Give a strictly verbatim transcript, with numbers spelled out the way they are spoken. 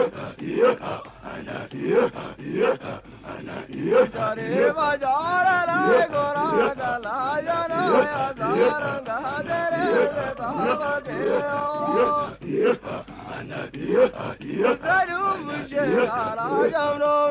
Jare bajara la gora gala jana ya zaranga dere dava deo. Zaru mujhe ara jamno